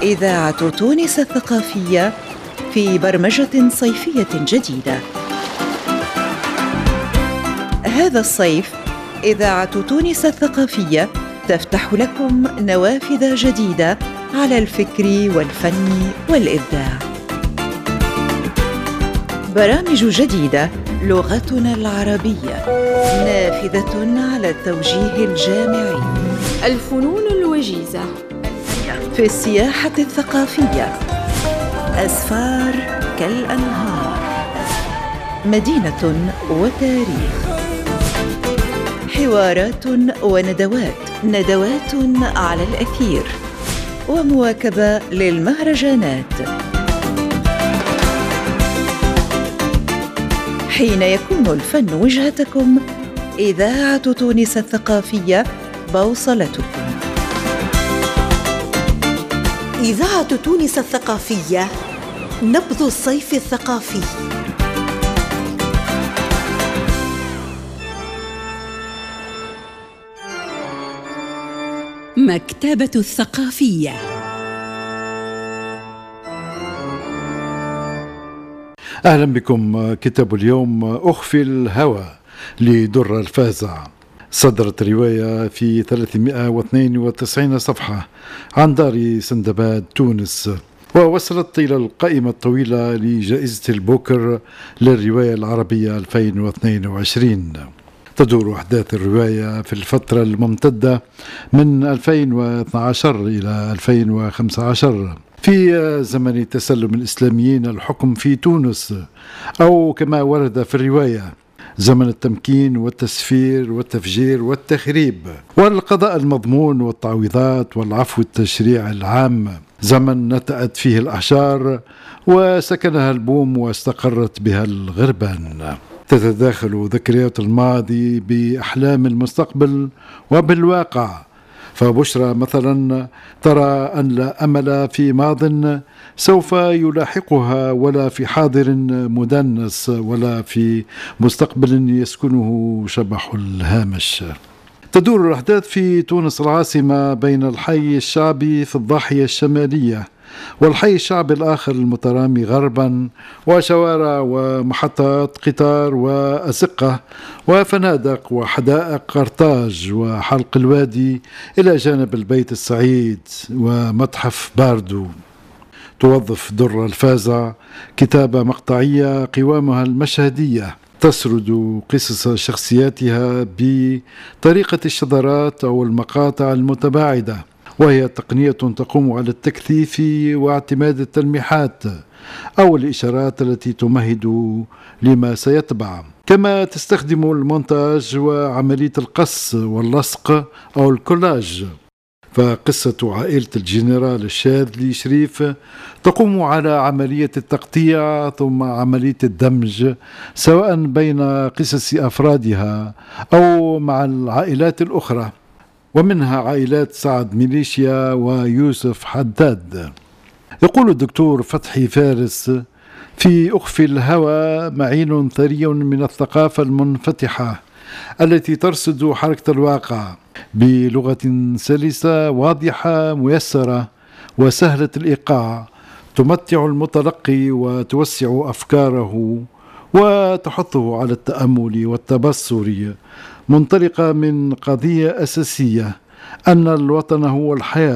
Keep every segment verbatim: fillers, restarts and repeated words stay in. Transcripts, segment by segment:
إذاعة تونس الثقافية في برمجة صيفية جديدة. هذا الصيف إذاعة تونس الثقافية تفتح لكم نوافذ جديدة على الفكر والفن والإبداع. برامج جديدة، لغتنا العربية، نافذة على التوجيه الجامعي، الفنون الوجيزة في السياحة الثقافية، أسفار كالأنهار، مدينة وتاريخ، حوارات وندوات، ندوات على الأثير، ومواكبة للمهرجانات. حين يكون الفن وجهتكم، إذاعة تونس الثقافية بوصلتكم. إذاعة تونس الثقافية، نبض الصيف الثقافي. مكتبة الثقافية. أهلا بكم. كتاب اليوم أخفي الهوى لدر الفازع. صدرت رواية في ثلاثمائة واثنين وتسعين صفحة عن دار سندباد تونس، ووصلت إلى القائمة الطويلة لجائزة البوكر للرواية العربية ألفين واثنين وعشرين. تدور أحداث الرواية في الفترة الممتدة من ألفين واثني عشر إلى ألفين وخمسة عشر في زمن تسلم الإسلاميين الحكم في تونس، أو كما ورد في الرواية زمن التمكين والتسفير والتفجير والتخريب والقضاء المضمون والتعويضات والعفو التشريع العام، زمن نتأت فيه الأحجار وسكنها البوم واستقرت بها الغربان. تتداخل ذكريات الماضي بأحلام المستقبل وبالواقع، فبشرى مثلا ترى أن لا أمل في ماض سوف يلاحقها، ولا في حاضر مدنس، ولا في مستقبل يسكنه شبح الهامش. تدور الأحداث في تونس العاصمة بين الحي الشعبي في الضاحية الشمالية والحي الشعبي الآخر المترامي غربا، وشوارع ومحطات قطار وأزقة وفنادق وحدائق قرطاج وحلق الوادي، إلى جانب البيت السعيد ومتحف باردو. توظف در الفازع كتابة مقطعية قوامها المشهدية، تسرد قصص شخصياتها بطريقة الشذرات أو المقاطع المتباعدة، وهي تقنية تقوم على التكثيف واعتماد التلميحات أو الإشارات التي تمهد لما سيتبع، كما تستخدم المونتاج وعملية القص واللصق أو الكولاج. فقصة عائلة الجنرال الشاذلي شريف تقوم على عملية التقطيع ثم عملية الدمج، سواء بين قصص أفرادها أو مع العائلات الأخرى، ومنها عائلات سعد ميليشيا ويوسف حداد. يقول الدكتور فتحي فارس في أخفي الهوى معين ثري من الثقافة المنفتحة التي ترصد حركة الواقع بلغة سلسة واضحة ميسرة وسهلة الإيقاع، تمتع المتلقي وتوسع أفكاره وتحثه على التأمل والتبصر، منطلقة من قضية أساسية أن الوطن هو الحياة،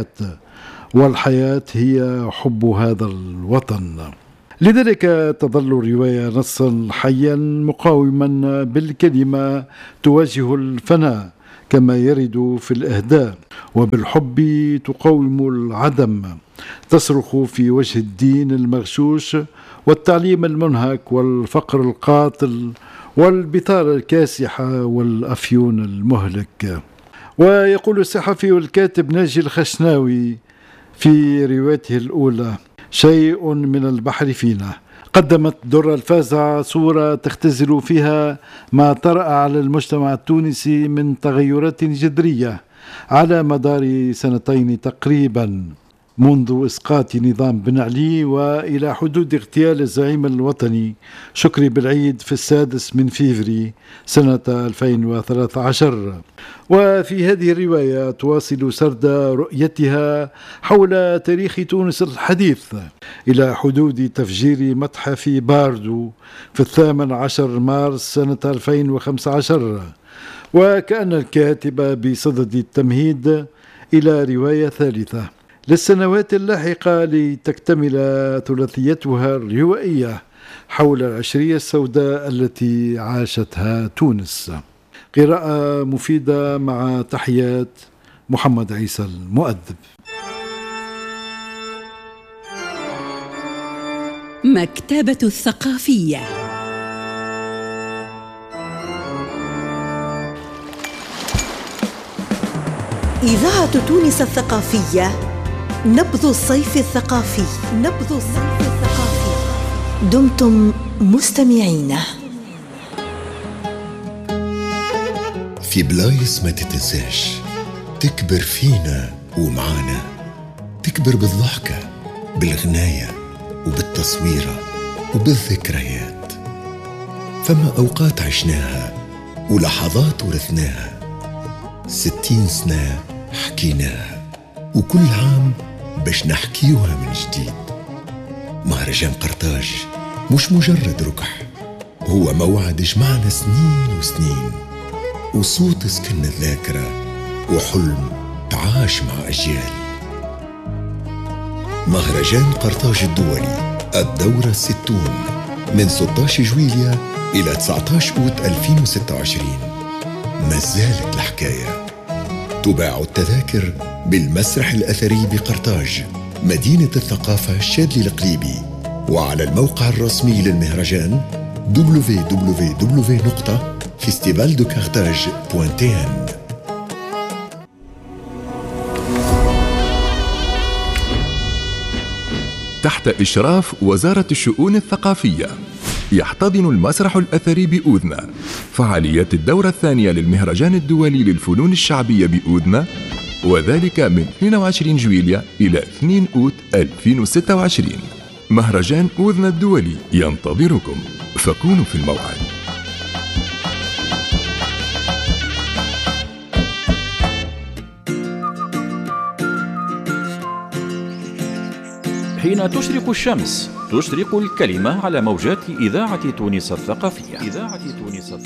والحياة هي حب هذا الوطن. لذلك تظل الرواية نصا حيا مقاوما بالكلمة تواجه الفناء كما يرد في الإهداء، وبالحب تقاوم العدم، تصرخ في وجه الدين المغشوش والتعليم المنهك والفقر القاتل والبطالة الكاسحة والأفيون المهلك. ويقول الصحفي والكاتب ناجي الخشناوي في روايته الأولى شيء من البحر فينا، قدمت در الفازع صورة تختزل فيها ما طرأ على المجتمع التونسي من تغيرات جذرية على مدار سنتين تقريبا، منذ إسقاط نظام بن علي وإلى حدود اغتيال الزعيم الوطني شكري بالعيد في السادس من فيفري سنة ألفين وثلاثة عشر. وفي هذه الرواية تواصل سرد رؤيتها حول تاريخ تونس الحديث إلى حدود تفجير متحف باردو في الثامن عشر مارس سنة ألفين وخمسة عشر، وكأن الكاتب بصدد التمهيد إلى رواية ثالثة للسنوات اللاحقة لتكتمل ثلاثيتها الروائية حول العشرية السوداء التي عاشتها تونس. قراءة مفيدة مع تحيات محمد عيسى المؤدب. مكتبة الثقافية. إذاعة تونس الثقافية، نبض الصيف الثقافي. نبض الصيف الثقافي. دمتم مستمعين. في بلايص ما تتنساش تكبر فينا ومعانا، تكبر بالضحكة، بالغناية، وبالتصويرة، وبالذكريات. فما أوقات عشناها ولحظات ورثناها، ستين سنة حكيناها، وكل عام باش نحكيوها من جديد. مهرجان قرطاج مش مجرد ركح، هو موعد جمعنا سنين وسنين، وصوت سكن الذاكرة، وحلم تعاش مع أجيال. مهرجان قرطاج الدولي الدورة الستون من ستة عشر جويلية إلى تسعة عشر أوت ألفين وستة وعشرين. ما زالت الحكاية. تباع التذاكر بالمسرح الأثري بقرطاج مدينة الثقافة الشاذلي القليبي، وعلى الموقع الرسمي للمهرجان دبليو دبليو دبليو دوت فيستيفال دو كارتاج دوت تي ان. تحت إشراف وزارة الشؤون الثقافية يحتضن المسرح الأثري بأوذنة فعاليات الدورة الثانية للمهرجان الدولي للفنون الشعبية بأوذنة، وذلك من اثنين وعشرين جويلية إلى اثنين أوت ألفين وستة وعشرين. مهرجان أوذنة الدولي ينتظركم، فكونوا في الموعد. حين تشرق الشمس تشرق الكلمة على موجات إذاعة تونس الثقافية. إذاعة تونس الثقافية.